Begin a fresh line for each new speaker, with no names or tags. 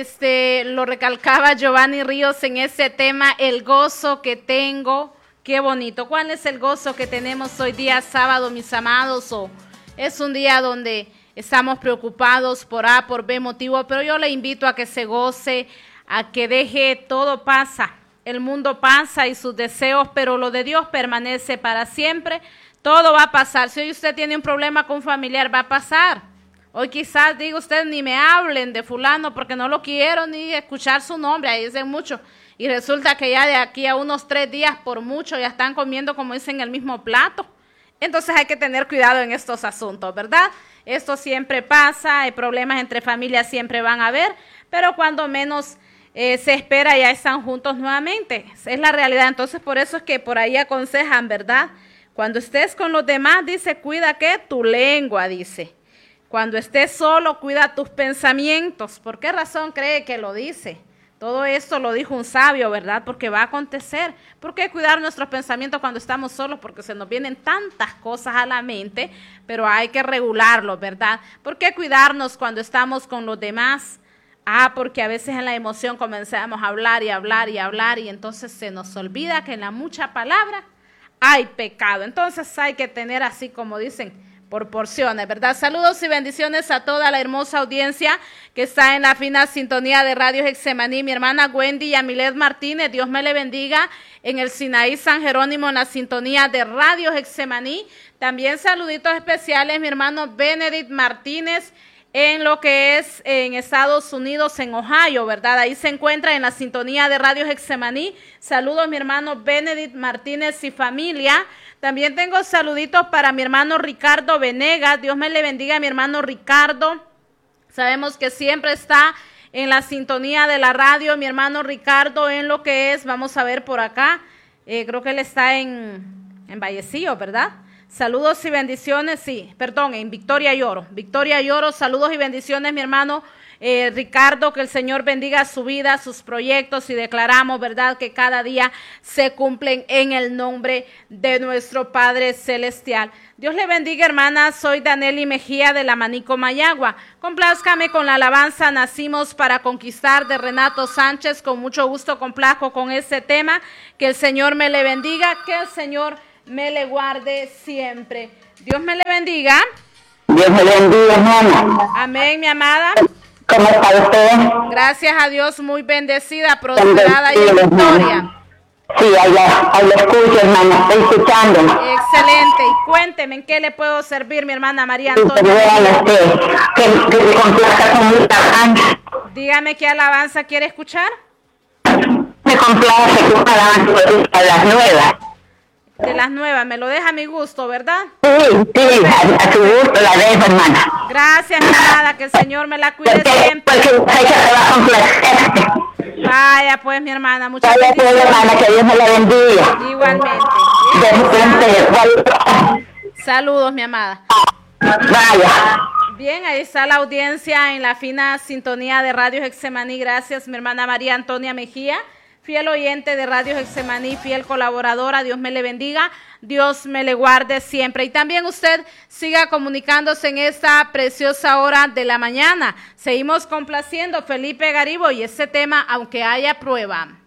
lo recalcaba Giovanni Ríos en ese tema, el gozo que tengo. Qué bonito. ¿Cuál es el gozo que tenemos hoy día sábado, mis amados? ¿O es un día donde estamos preocupados por A, por B motivo? Pero yo le invito a que se goce, a que deje todo pasa. El mundo pasa y sus deseos, pero lo de Dios permanece para siempre. Todo va a pasar. Si hoy usted tiene un problema con un familiar, va a pasar. Hoy quizás diga usted, ni me hablen de fulano porque no lo quiero ni escuchar su nombre, ahí dicen mucho. Y resulta que ya de aquí a unos 3 días por mucho ya están comiendo, como dicen, el mismo plato. Entonces hay que tener cuidado en estos asuntos, ¿verdad? Esto siempre pasa, problemas entre familias siempre van a haber, pero cuando menos se espera ya están juntos nuevamente. Es la realidad. Entonces por eso es que por ahí aconsejan, ¿verdad? Cuando estés con los demás, dice, cuida ¿qué? Tu lengua, dice. Cuando estés solo, cuida tus pensamientos. ¿Por qué razón cree que lo dice? Todo esto lo dijo un sabio, ¿verdad? Porque va a acontecer. ¿Por qué cuidar nuestros pensamientos cuando estamos solos? Porque se nos vienen tantas cosas a la mente, pero hay que regularlos, ¿verdad? ¿Por qué cuidarnos cuando estamos con los demás? Porque a veces en la emoción comenzamos a hablar y hablar y hablar y entonces se nos olvida que en la mucha palabra hay pecado. Entonces hay que tener, así como dicen, por porciones, ¿verdad? Saludos y bendiciones a toda la hermosa audiencia que está en la fina sintonía de Radio Getsemaní. Mi hermana Wendy Yamilet Martínez, Dios me le bendiga, en el Sinaí San Jerónimo, en la sintonía de Radio Getsemaní. También saluditos especiales, mi hermano Benedict Martínez, en lo que es en Estados Unidos, en Ohio, ¿verdad? Ahí se encuentra en la sintonía de Radio Getsemaní. Saludos, mi hermano Benedict Martínez y familia. También tengo saluditos para mi hermano Ricardo Venegas. Dios me le bendiga a mi hermano Ricardo. Sabemos que siempre está en la sintonía de la radio, mi hermano Ricardo, en lo que es, vamos a ver por acá, creo que él está en Vallecillo, ¿verdad? Saludos y bendiciones, sí, perdón, en Victoria Lloro. Victoria Lloro, saludos y bendiciones, mi hermano Ricardo, que el Señor bendiga su vida, sus proyectos y declaramos, ¿verdad?, que cada día se cumplen en el nombre de nuestro Padre Celestial. Dios le bendiga, hermana, soy Danely Mejía de la Manico Mayagua. Complázcame con la alabanza Nacimos para Conquistar de Renato Sánchez, con mucho gusto complazco con ese tema, que el Señor me le bendiga, que el Señor me le guarde siempre. Dios me le bendiga.
Dios me le bendiga, hermana.
Amén, mi amada.
¿Cómo está usted?
Gracias a Dios, muy bendecida, prosperada y en victoria.
Sí, ahí lo escucho, hermana, estoy escuchando.
Excelente, y cuénteme, ¿en qué le puedo servir, mi hermana María Antonia?
Que me complazca con mi alabanza.
Dígame, ¿qué alabanza quiere escuchar?
Me complace con una alabanza a las nuevas.
De las nuevas, me lo deja a mi gusto, ¿verdad?
Sí, a su gusto la dejo, hermana.
Gracias, mi amada, que el Señor me la cuide siempre.
Porque sé que se va a complacer.
Vaya, pues, mi hermana, muchas
gracias. Vaya, pues, hermana, que Dios me la bendiga.
Igualmente. Saludos, mi amada.
Vaya.
Bien, ahí está la audiencia en la fina sintonía de Radio Getsemaní. Gracias, mi hermana María Antonia Mejía, fiel oyente de Radio Getsemaní, fiel colaboradora. Dios me le bendiga, Dios me le guarde siempre. Y también usted siga comunicándose en esta preciosa hora de la mañana. Seguimos complaciendo Felipe Garibo y ese tema, Aunque haya prueba.